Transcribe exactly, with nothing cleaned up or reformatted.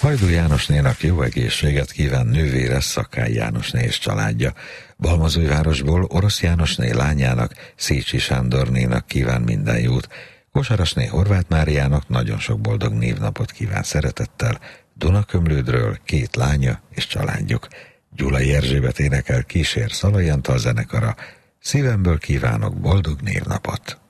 Hajdú Jánosnénak jó egészséget kíván nővére, Szakály Jánosné és családja. Balmazújvárosból Orosz Jánosné lányának, Szécsi Sándornénak kíván minden jót. Kosarasné Horváth Máriának nagyon sok boldog névnapot kíván szeretettel. Dunakömlődről két lánya és családjuk. Gyulai Erzsébet énekel, kísér Szalai Antal zenekara. Szívemből kívánok boldog névnapot!